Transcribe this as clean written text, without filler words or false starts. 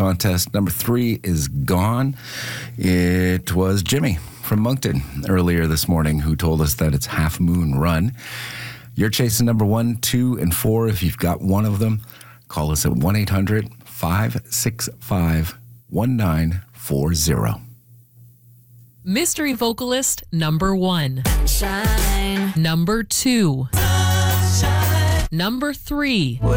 contest. Number 3 is gone. It was Jimmy from Moncton earlier this morning who told us that it's Half Moon Run. You're chasing number 1, 2, and 4. If you've got one of them, call us at 1-800-565-1940. Mystery vocalist number 1. Shine. Number 2. Number 3.